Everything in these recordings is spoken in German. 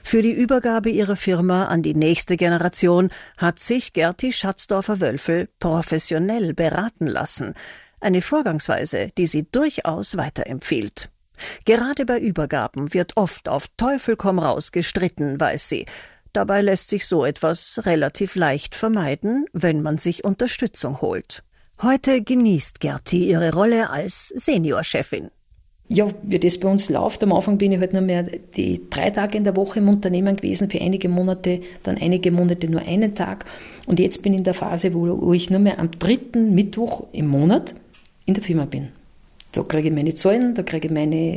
Für die Übergabe ihrer Firma an die nächste Generation hat sich Gerti Schatzdorfer-Wölfel professionell beraten lassen. Eine Vorgangsweise, die sie durchaus weiterempfiehlt. Gerade bei Übergaben wird oft auf Teufel komm raus gestritten, weiß sie. Dabei lässt sich so etwas relativ leicht vermeiden, wenn man sich Unterstützung holt. Heute genießt Gerti ihre Rolle als Seniorchefin. Ja, wie das bei uns läuft, am Anfang bin ich halt nur mehr die 3 Tage in der Woche im Unternehmen gewesen, für einige Monate, dann einige Monate nur einen Tag. Und jetzt bin ich in der Phase, wo ich nur mehr am 3. Mittwoch im Monat in der Firma bin. Da kriege ich meine Zahlen, da kriege ich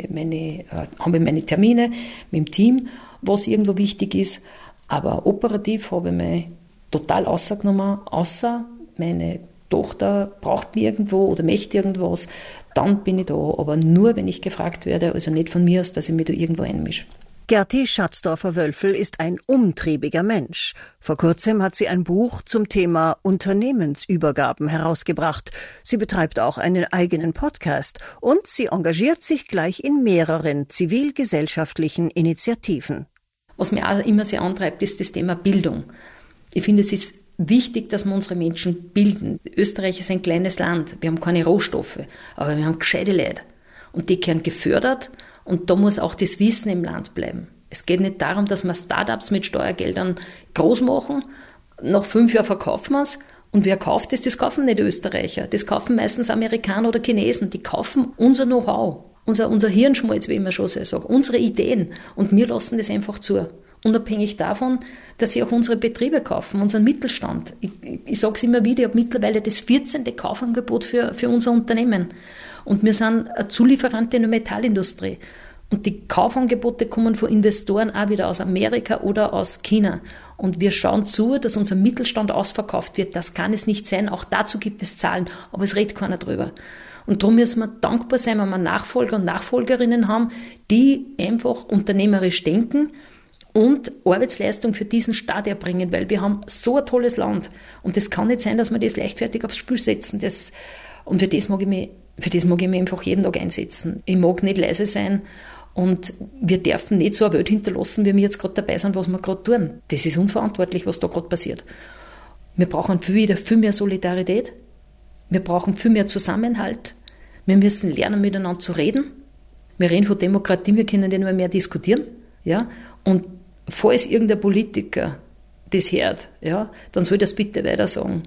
habe ich meine Termine mit dem Team, was irgendwo wichtig ist. Aber operativ habe ich mich total rausgenommen, außer meine Tochter braucht mich irgendwo oder möchte irgendwas, dann bin ich da. Aber nur, wenn ich gefragt werde, also nicht von mir aus, dass ich mich da irgendwo einmische. Gerti Schatzdorfer-Wölfel ist ein umtriebiger Mensch. Vor kurzem hat sie ein Buch zum Thema Unternehmensübergaben herausgebracht. Sie betreibt auch einen eigenen Podcast und sie engagiert sich gleich in mehreren zivilgesellschaftlichen Initiativen. Was mich auch immer sehr antreibt, ist das Thema Bildung. Ich finde, es ist wichtig, dass wir unsere Menschen bilden. Österreich ist ein kleines Land, wir haben keine Rohstoffe, aber wir haben gescheite Leute. Und die werden gefördert und da muss auch das Wissen im Land bleiben. Es geht nicht darum, dass wir Startups mit Steuergeldern groß machen, nach 5 Jahren verkaufen wir es. Und wer kauft es? Das kaufen nicht Österreicher, das kaufen meistens Amerikaner oder Chinesen, die kaufen unser Know-how. Unser Hirnschmalz, wie ich immer schon sage, unsere Ideen. Und wir lassen das einfach zu. Unabhängig davon, dass sie auch unsere Betriebe kaufen, unseren Mittelstand. Ich sage es immer wieder, ich habe mittlerweile das 14. Kaufangebot für unser Unternehmen. Und wir sind ein Zulieferant in der Metallindustrie. Und die Kaufangebote kommen von Investoren auch wieder aus Amerika oder aus China. Und wir schauen zu, dass unser Mittelstand ausverkauft wird. Das kann es nicht sein. Auch dazu gibt es Zahlen, aber es redet keiner drüber. Und darum müssen wir dankbar sein, wenn wir Nachfolger und Nachfolgerinnen haben, die einfach unternehmerisch denken und Arbeitsleistung für diesen Staat erbringen, weil wir haben so ein tolles Land. Und das kann nicht sein, dass wir das leichtfertig aufs Spiel setzen. Und für das mag ich mich einfach jeden Tag einsetzen. Ich mag nicht leise sein und wir dürfen nicht so eine Welt hinterlassen, wie wir jetzt gerade dabei sind, was wir gerade tun. Das ist unverantwortlich, was da gerade passiert. Wir brauchen viel mehr Solidarität. Wir brauchen viel mehr Zusammenhalt. Wir müssen lernen, miteinander zu reden. Wir reden von Demokratie, wir können nicht mehr diskutieren. Ja? Und falls irgendein Politiker das hört, ja, dann soll das bitte weiter sagen.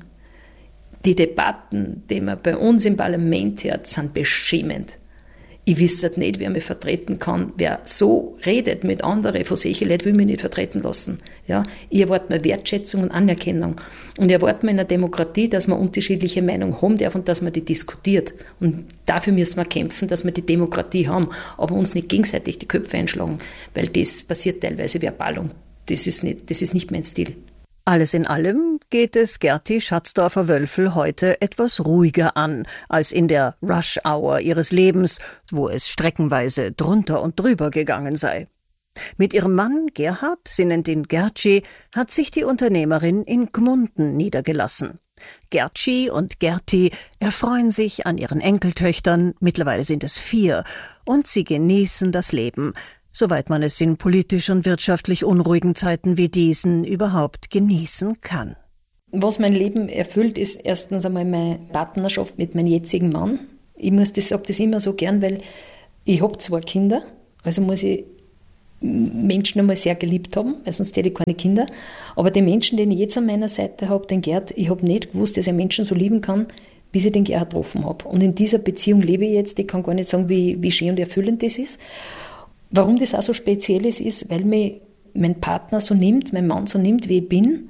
Die Debatten, die man bei uns im Parlament hört, sind beschämend. Ich wüsste nicht, wer mich vertreten kann. Wer so redet mit anderen, von solchen Leuten will mich nicht vertreten lassen. Ja? Ich erwarte mir Wertschätzung und Anerkennung. Und ich erwarte mir in einer Demokratie, dass man unterschiedliche Meinungen haben darf und dass man die diskutiert. Und dafür müssen wir kämpfen, dass wir die Demokratie haben, aber uns nicht gegenseitig die Köpfe einschlagen, weil das passiert teilweise verbal und das ist nicht mein Stil. Alles in allem geht es Gerti Schatzdorfer-Wölfel heute etwas ruhiger an als in der Rush-Hour ihres Lebens, wo es streckenweise drunter und drüber gegangen sei. Mit ihrem Mann Gerhard, sie nennt ihn Gertschi, hat sich die Unternehmerin in Gmunden niedergelassen. Gertschi und Gerti erfreuen sich an ihren Enkeltöchtern, mittlerweile sind es 4, und sie genießen das Leben, soweit man es in politisch und wirtschaftlich unruhigen Zeiten wie diesen überhaupt genießen kann. Was mein Leben erfüllt, ist erstens einmal meine Partnerschaft mit meinem jetzigen Mann. Ich sage das immer so gern, weil ich habe 2 Kinder, also muss ich Menschen einmal sehr geliebt haben, weil sonst hätte ich keine Kinder. Aber den Menschen, den ich jetzt an meiner Seite habe, den Gerd, ich habe nicht gewusst, dass ich Menschen so lieben kann, bis ich den Gerd getroffen habe. Und in dieser Beziehung lebe ich jetzt. Ich kann gar nicht sagen, wie schön und erfüllend das ist. Warum das auch so speziell ist, weil mich mein Partner so nimmt, mein Mann so nimmt, wie ich bin.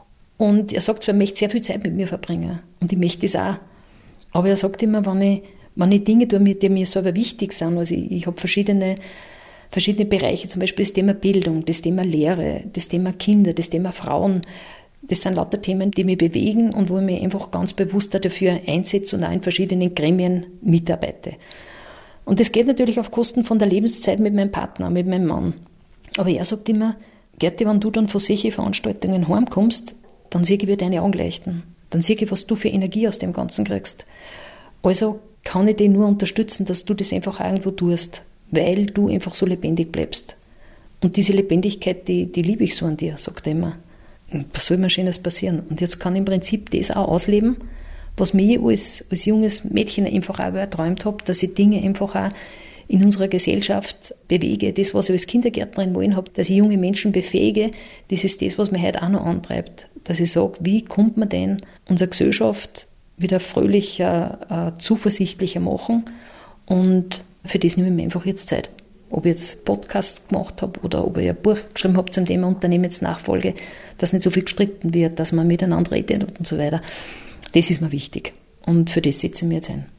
Und er sagt zwar, er möchte sehr viel Zeit mit mir verbringen. Und ich möchte das auch. Aber er sagt immer, wenn ich Dinge tue, die mir selber wichtig sind, also ich habe verschiedene Bereiche, zum Beispiel das Thema Bildung, das Thema Lehre, das Thema Kinder, das Thema Frauen. Das sind lauter Themen, die mich bewegen und wo ich mich einfach ganz bewusst dafür einsetze und auch in verschiedenen Gremien mitarbeite. Und das geht natürlich auf Kosten von der Lebenszeit mit meinem Partner, mit meinem Mann. Aber er sagt immer, Gerti, wenn du dann von solchen Veranstaltungen heimkommst, dann sehe ich, wie deine Augen leuchten. Dann sehe ich, was du für Energie aus dem Ganzen kriegst. Also kann ich dich nur unterstützen, dass du das einfach irgendwo tust, weil du einfach so lebendig bleibst. Und diese Lebendigkeit, die liebe ich so an dir, sagt er immer. Was soll mir Schönes passieren? Und jetzt kann ich im Prinzip das auch ausleben, was mir als junges Mädchen einfach auch erträumt habe, dass ich Dinge einfach auch in unserer Gesellschaft bewege. Das, was ich als Kindergärtnerin wollen habe, dass ich junge Menschen befähige, das ist das, was mich heute auch noch antreibt. Dass ich sage, wie kommt man denn unsere Gesellschaft wieder fröhlicher, zuversichtlicher machen? Und für das nehme ich mir einfach jetzt Zeit. Ob ich jetzt Podcast gemacht habe oder ob ich ein Buch geschrieben habe zum Thema Unternehmensnachfolge, dass nicht so viel gestritten wird, dass man miteinander redet und so weiter. Das ist mir wichtig. Und für das setze ich mir jetzt ein.